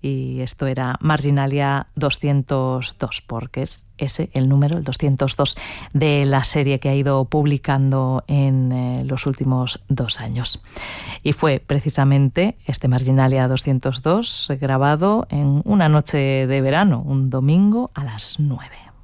y esto era Marginalia 202, porque es ese el número, el 202 de la serie que ha ido publicando en los últimos 2 años. Y fue precisamente este Marginalia 202 grabado en una noche de verano, un domingo a las 9.